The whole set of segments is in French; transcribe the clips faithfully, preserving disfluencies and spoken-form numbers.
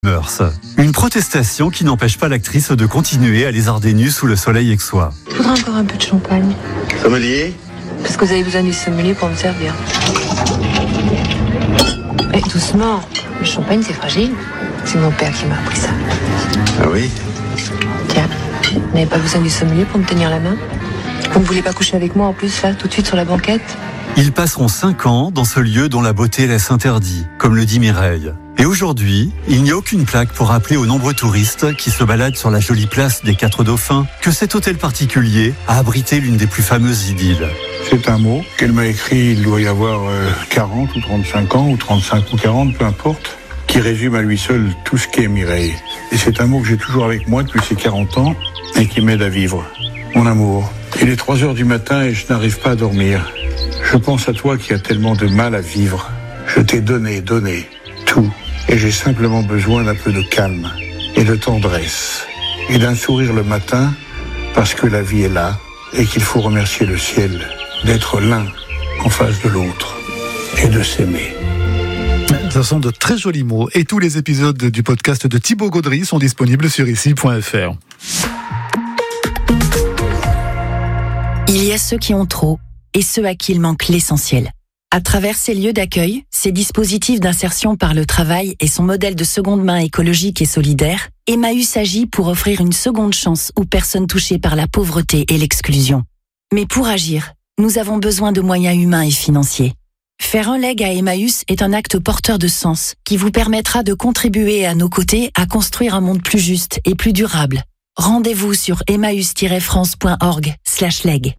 Mœurs. Une protestation qui n'empêche pas l'actrice de continuer à lézarder nue sous le soleil aixois. Il faudra encore un peu de champagne. Sommelier ? Parce que vous avez besoin du sommelier pour me servir. Eh, doucement. Le champagne, c'est fragile. C'est mon père qui m'a appris ça. Ah oui ? Tiens, vous n'avez pas besoin du sommelier pour me tenir la main ? Vous ne voulez pas coucher avec moi en plus, là, tout de suite sur la banquette ? Ils passeront cinq ans dans ce lieu dont la beauté laisse interdit, comme le dit Mireille. Et aujourd'hui, il n'y a aucune plaque pour rappeler aux nombreux touristes qui se baladent sur la jolie place des Quatre Dauphins que cet hôtel particulier a abrité l'une des plus fameuses idylles. C'est un mot qu'elle m'a écrit, il doit y avoir quarante ou trente-cinq ans, ou trente-cinq ou quarante, peu importe, qui résume à lui seul tout ce qu'est Mireille. Et c'est un mot que j'ai toujours avec moi depuis ces quarante ans et qui m'aide à vivre. Mon amour, il est trois heures du matin et je n'arrive pas à dormir. Je pense à toi qui as tellement de mal à vivre. Je t'ai donné, donné, tout. Et j'ai simplement besoin d'un peu de calme et de tendresse. Et d'un sourire le matin, parce que la vie est là et qu'il faut remercier le ciel d'être l'un en face de l'autre et de s'aimer. Ce sont de très jolis mots. Et tous les épisodes du podcast de Thibaut Gaudry sont disponibles sur ici point f r. Il y a ceux qui ont trop et ceux à qui il manque l'essentiel. À travers ces lieux d'accueil, ces dispositifs d'insertion par le travail et son modèle de seconde main écologique et solidaire, Emmaüs agit pour offrir une seconde chance aux personnes touchées par la pauvreté et l'exclusion. Mais pour agir, nous avons besoin de moyens humains et financiers. Faire un leg à Emmaüs est un acte porteur de sens qui vous permettra de contribuer à nos côtés à construire un monde plus juste et plus durable. Rendez-vous sur emmaüs tiret france point org slash leg.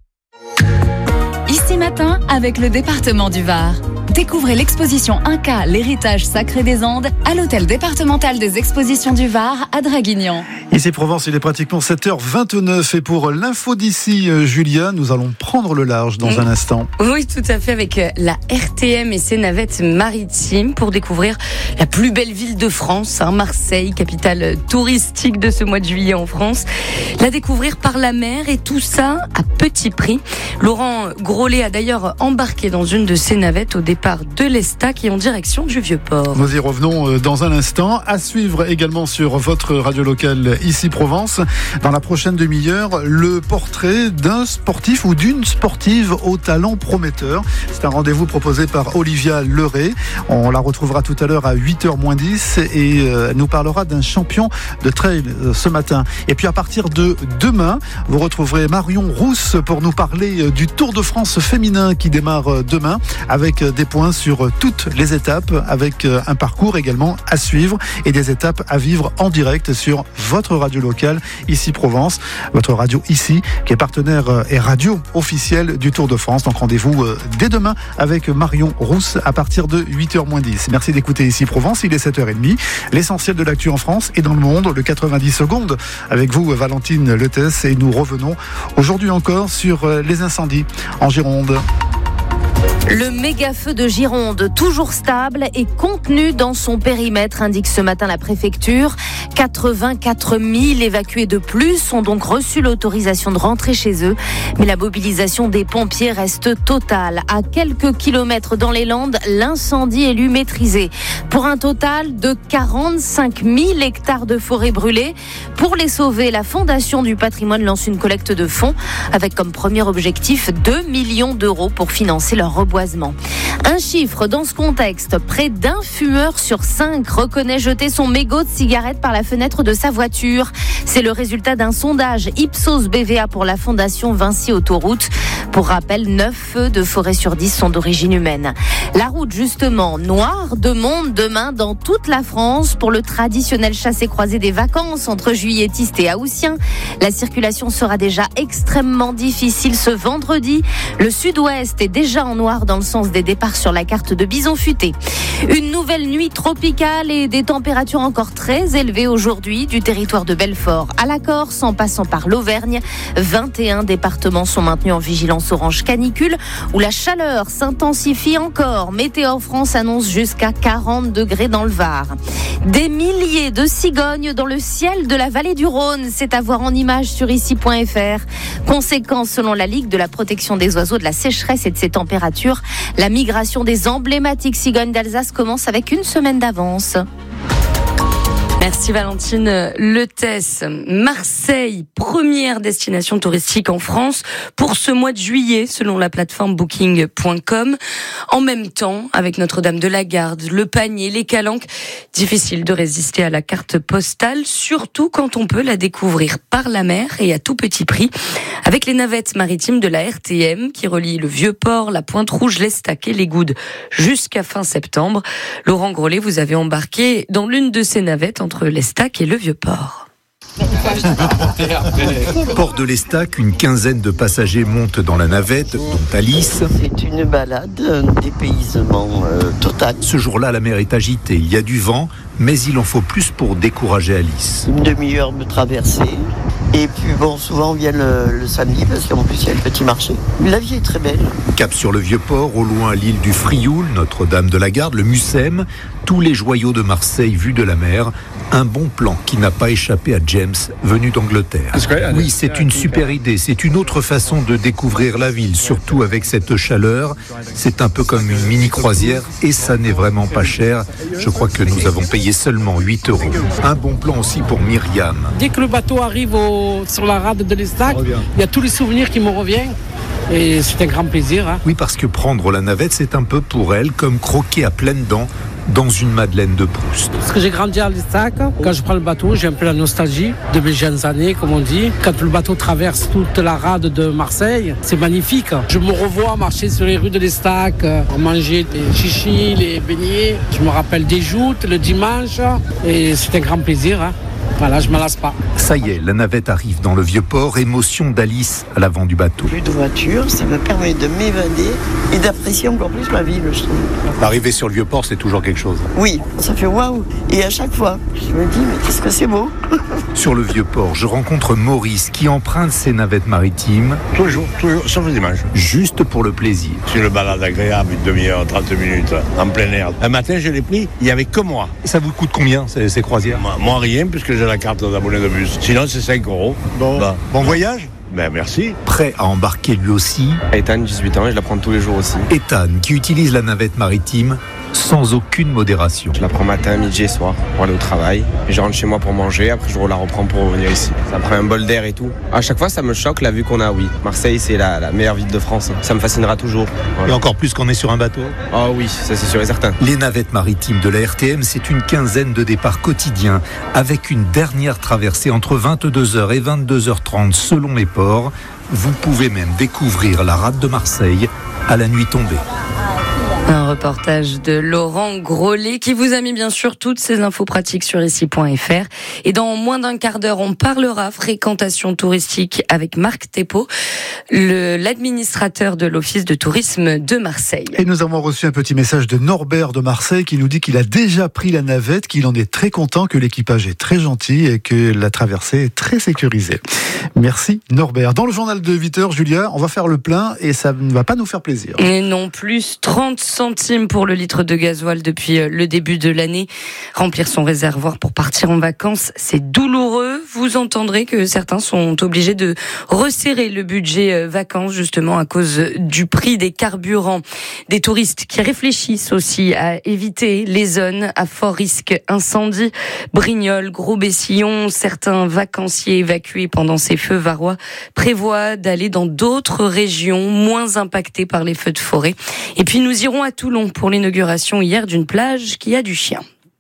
Ici Matin avec le département du Var. Découvrez l'exposition Inca, l'héritage sacré des Andes à l'hôtel départemental des expositions du Var à Draguignan. Ici Provence, il est pratiquement sept heures vingt-neuf et pour l'info d'ici, Julia, nous allons prendre le large dans un instant. Oui, tout à fait, avec la R T M et ses navettes maritimes pour découvrir la plus belle ville de France, hein, Marseille, capitale touristique de ce mois de juillet en France. La découvrir par la mer et tout ça à petit prix. Laurent Grollet a d'ailleurs embarqué dans une de ces navettes au départ de l'Estac et en direction du Vieux-Port. Nous y revenons dans un instant. À suivre également sur votre radio locale ici Provence. Dans la prochaine demi-heure, le portrait d'un sportif ou d'une sportive au talent prometteur. C'est un rendez-vous proposé par Olivia Leray. On la retrouvera tout à l'heure à huit heures moins dix et elle nous parlera d'un champion de trail ce matin. Et puis à partir de demain, vous retrouverez Marion Rousse pour nous parler du Tour de France féminin qui démarre demain avec des points sur toutes les étapes, avec un parcours également à suivre et des étapes à vivre en direct sur votre radio locale ici Provence, votre radio ici qui est partenaire et radio officielle du Tour de France. Donc rendez-vous dès demain avec Marion Rousse à partir de huit heures moins dix. Merci d'écouter ici Provence, il est sept heures trente. L'essentiel de l'actu en France et dans le monde, le quatre-vingt-dix secondes avec vous Valentine Letès et nous revenons aujourd'hui encore sur les incendies en Gironde. Le méga-feu de Gironde, toujours stable et contenu dans son périmètre, indique ce matin la préfecture. quatre-vingt-quatre mille évacués de plus ont donc reçu l'autorisation de rentrer chez eux. Mais la mobilisation des pompiers reste totale. À quelques kilomètres dans les Landes, l'incendie est lui maîtrisé. Pour un total de quarante-cinq mille hectares de forêt brûlées. Pour les sauver, la Fondation du patrimoine lance une collecte de fonds avec comme premier objectif deux millions d'euros pour financer leur reboisement. Un chiffre dans ce contexte, près d'un fumeur sur cinq reconnaît jeter son mégot de cigarette par la fenêtre de sa voiture. C'est le résultat d'un sondage Ipsos B V A pour la Fondation Vinci Autoroute. Pour rappel, neuf feux de forêt sur dix sont d'origine humaine. La route justement, noire de monde demain dans toute la France pour le traditionnel chassé-croisé des vacances entre juilletistes et haussiens. La circulation sera déjà extrêmement difficile ce vendredi. Le sud-ouest est déjà en noir dans le sens des départs sur la carte de Bison Futé. Une nouvelle nuit tropicale et des températures encore très élevées aujourd'hui du territoire de Belfort à la Corse en passant par l'Auvergne. vingt et un départements sont maintenus en vigilance orange canicule où la chaleur s'intensifie encore. Météo France annonce jusqu'à quarante degrés dans le Var. Des milliers de cigognes dans le ciel de la vallée du Rhône, c'est à voir en images sur ici point f r. Conséquence selon la Ligue de la protection des oiseaux de la sécheresse et de ses températures, la migration des emblématiques cigognes d'Alsace commence avec une semaine d'avance. Merci Valentine Letesse. Marseille, première destination touristique en France pour ce mois de juillet, selon la plateforme booking point com. En même temps, avec Notre-Dame de la Garde, le Panier, les Calanques, difficile de résister à la carte postale, surtout quand on peut la découvrir par la mer et à tout petit prix, avec les navettes maritimes de la R T M qui relient le Vieux-Port, la Pointe-Rouge, l'Estac et les Goudes jusqu'à fin septembre. Laurent Grollet, vous avez embarqué dans l'une de ces navettes entre l'Estac et le Vieux-Port. Port de l'Estac, une quinzaine de passagers montent dans la navette, dont Alice. C'est une balade, un dépaysement euh, total. Ce jour-là, la mer est agitée, il y a du vent, mais il en faut plus pour décourager Alice. Une demi-heure de traversée. Et puis bon, souvent on vient le, le samedi parce qu'en plus il y a le petit marché. La vie est très belle. Cap sur le Vieux-Port, au loin l'île du Frioul, Notre-Dame de la Garde, le Mucem, tous les joyaux de Marseille vus de la mer. Un bon plan qui n'a pas échappé à James, venu d'Angleterre. Oui, c'est une super idée. C'est une autre façon de découvrir la ville, surtout avec cette chaleur. C'est un peu comme une mini-croisière et ça n'est vraiment pas cher. Je crois que nous avons payé seulement huit euros. Un bon plan aussi pour Myriam. Dès que le bateau arrive au, sur la rade de l'Estac, il y a tous les souvenirs qui me reviennent. Et c'est un grand plaisir. Hein. Oui, parce que prendre la navette, c'est un peu pour elle comme croquer à pleines dents dans une Madeleine de Proust. Parce que j'ai grandi à l'Estac, quand je prends le bateau, j'ai un peu la nostalgie de mes jeunes années, comme on dit. Quand le bateau traverse toute la rade de Marseille, c'est magnifique. Je me revois marcher sur les rues de l'Estac, manger des chichis, les beignets. Je me rappelle des joutes le dimanche et c'est un grand plaisir. Hein. Voilà, je ne me lasse pas. Ça y est, la navette arrive dans le Vieux-Port, émotion d'Alice à l'avant du bateau. Plus de voiture, ça me permet de m'évader et d'apprécier encore plus ma ville, je trouve. Arriver sur le Vieux-Port, c'est toujours quelque chose. Oui, ça fait waouh. Et à chaque fois, je me dis, mais qu'est-ce que c'est beau. Sur le Vieux-Port, je rencontre Maurice qui emprunte ses navettes maritimes. Tous les jours, tous les jours, sauf le dimanche. Juste pour le plaisir. C'est une balade agréable, une demi-heure, trente minutes, en plein air. Un matin, je l'ai pris, il n'y avait que moi. Ça vous coûte combien, ces, ces croisières? Moi, moi, rien, puisque j'ai la carte d'abonné de bus. Sinon, c'est cinq euros. Bon, bah. Bon voyage. Ben merci. Prêt à embarquer lui aussi. Ethan, dix-huit ans, et je la prends tous les jours aussi. Ethan, qui utilise la navette maritime sans aucune modération. Je la prends matin, midi et soir pour aller au travail. Et je rentre chez moi pour manger, après je la reprends pour revenir ici. Ça prend un bol d'air et tout. À chaque fois, ça me choque la vue qu'on a, oui. Marseille, c'est la, la meilleure ville de France. Ça me fascinera toujours. Voilà. Et encore plus qu'on est sur un bateau. Oh oui, ça c'est sûr et certain. Les navettes maritimes de la R T M, c'est une quinzaine de départs quotidiens, avec une dernière traversée entre vingt-deux heures et vingt-deux heures trente selon les ports. Vous pouvez même découvrir la rade de Marseille à la nuit tombée. Un reportage de Laurent Grollet qui vous a mis bien sûr toutes ces infos pratiques sur ici point f r. Et dans moins d'un quart d'heure, on parlera fréquentation touristique avec Marc Thépeau, le, l'administrateur de l'Office de tourisme de Marseille. Et nous avons reçu un petit message de Norbert de Marseille qui nous dit qu'il a déjà pris la navette, qu'il en est très content, que l'équipage est très gentil et que la traversée est très sécurisée. Merci Norbert. Dans le journal de huit heures, Julia, on va faire le plein et ça ne va pas nous faire plaisir. Et non, plus trente centimes pour le litre de gasoil depuis le début de l'année. Remplir son réservoir pour partir en vacances, c'est douloureux. Vous entendrez que certains sont obligés de resserrer le budget vacances justement à cause du prix des carburants. Des touristes qui réfléchissent aussi à éviter les zones à fort risque incendie. Brignoles, Gros-Bessillon, certains vacanciers évacués pendant ces feux varois prévoient d'aller dans d'autres régions moins impactées par les feux de forêt. Et puis nous irons à Toulon pour l'inauguration hier d'une plage qui a du chien.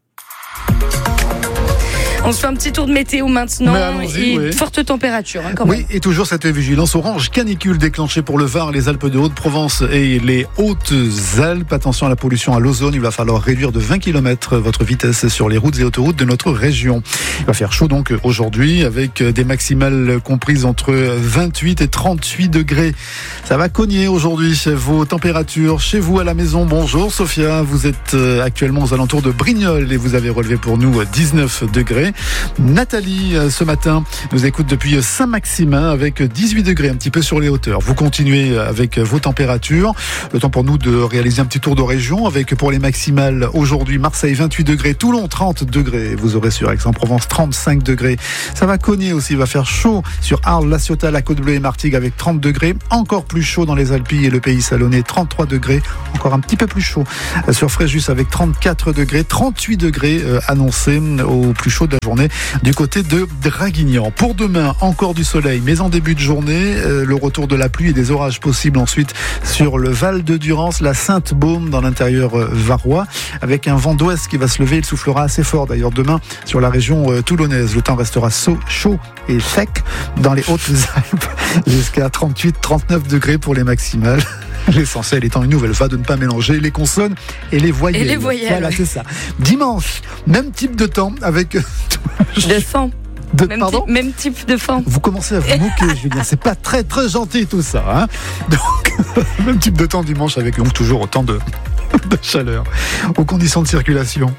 On se fait un petit tour de météo maintenant et oui. Forte température. Hein, quand oui, même. Et toujours cette vigilance orange canicule déclenchée pour le Var, les Alpes de Haute-Provence et les Hautes-Alpes. Attention à la pollution à l'ozone, il va falloir réduire de vingt kilomètres votre vitesse sur les routes et autoroutes de notre région. Il va faire chaud donc aujourd'hui avec des maximales comprises entre vingt-huit et trente-huit degrés. Ça va cogner aujourd'hui vos températures chez vous à la maison. Bonjour Sophia, vous êtes actuellement aux alentours de Brignoles et vous avez relevé pour nous dix-neuf degrés. journée. Nathalie, ce matin, nous écoute depuis Saint-Maximin avec dix-huit degrés, un petit peu sur les hauteurs. Vous continuez avec vos températures. Le temps pour nous de réaliser un petit tour de région avec pour les maximales aujourd'hui Marseille vingt-huit degrés, Toulon trente degrés. Vous aurez sur Aix-en-Provence trente-cinq degrés. Ça va cogner aussi, il va faire chaud sur Arles, La Ciotat, la Côte-Bleue et Martigues avec trente degrés. Encore plus chaud dans les Alpilles et le Pays Salonnais, trente-trois degrés. Encore un petit peu plus chaud sur Fréjus avec trente-quatre degrés, trente-huit degrés annoncés au plus chaud de la journée du côté de Draguignan. Pour demain, encore du soleil, mais en début de journée, le retour de la pluie et des orages possibles ensuite sur le Val de Durance, la Sainte-Baume dans l'intérieur varois, avec un vent d'ouest qui va se lever. Il soufflera assez fort d'ailleurs demain sur la région toulonnaise. Le temps restera chaud et sec dans les Hautes-Alpes jusqu'à trente-huit trente-neuf degrés pour les maximales. L'essentiel étant une nouvelle fois de ne pas mélanger les consonnes et les voyelles. Et les voyelles. Voilà, c'est ça. Dimanche, même type de temps avec... De fin. De, même, pardon type, même type de fin. Vous commencez à vous moquer, Julien. C'est pas très très gentil tout ça. Hein, donc, même type de temps dimanche avec donc toujours autant de, de chaleur aux conditions de circulation.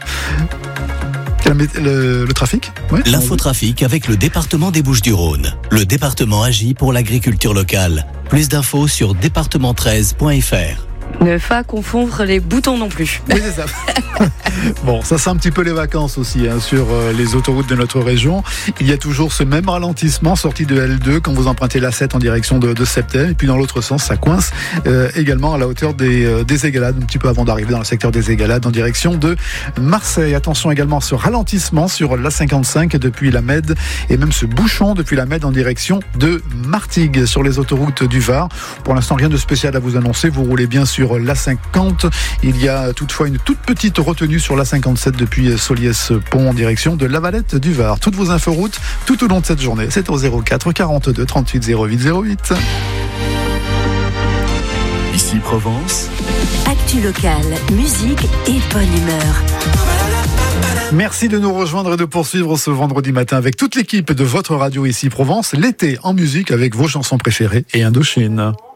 Le, le, le trafic oui. L'infotrafic avec le département des Bouches-du-Rhône. Le département agit pour l'agriculture locale. Plus d'infos sur département treize point f r. Ne pas confondre les boutons non plus. Oui, c'est ça. Bon, ça c'est un petit peu les vacances aussi hein, sur euh, les autoroutes de notre région. Il y a toujours ce même ralentissement sorti de L deux quand vous empruntez l'A sept en direction de, de Septem. Et puis dans l'autre sens, ça coince euh, également à la hauteur des, euh, des Égalades, un petit peu avant d'arriver dans le secteur des Égalades en direction de Marseille. Attention également à ce ralentissement sur l'A cinquante-cinq depuis la Med et même ce bouchon depuis la Med en direction de Martigues sur les autoroutes du Var. Pour l'instant, rien de spécial à vous annoncer. Vous roulez bien sur l'A cinquante. Il y a toutefois une toute petite retenue sur l'A cinquante-sept depuis Soliès-Pont en direction de La Valette du Var. Toutes vos inforoutes tout au long de cette journée, c'est au zéro quatre quarante-deux trente-huit zéro huit zéro huit. Ici Provence. Actu locale, musique et bonne humeur. Merci de nous rejoindre et de poursuivre ce vendredi matin avec toute l'équipe de votre radio Ici Provence. L'été en musique avec vos chansons préférées et Indochine.